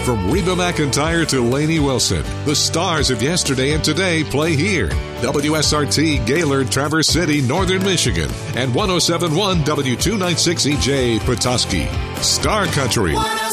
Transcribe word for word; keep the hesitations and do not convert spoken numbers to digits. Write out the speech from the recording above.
From Reba McEntire to Lainey Wilson, the stars of yesterday and today play here. W S R T Gaylord, Traverse City, Northern Michigan, and one oh seven point one W two ninety-six E J Petoskey. Star Country.